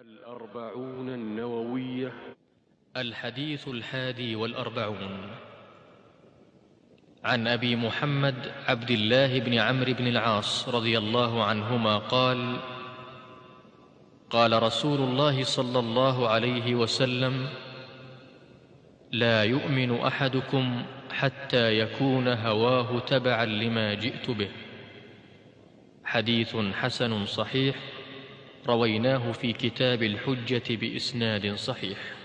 الأربعون النووية. الحديث 41 عن أبي محمد عبد الله بن عمرو بن العاص رضي الله عنهما قال: قال رسول الله صلى الله عليه وسلم: لا يؤمن أحدكم حتى يكون هواه تبعا لما جئت به. حديث حسن صحيح، رويناه في كتاب الحجة بإسناد صحيح.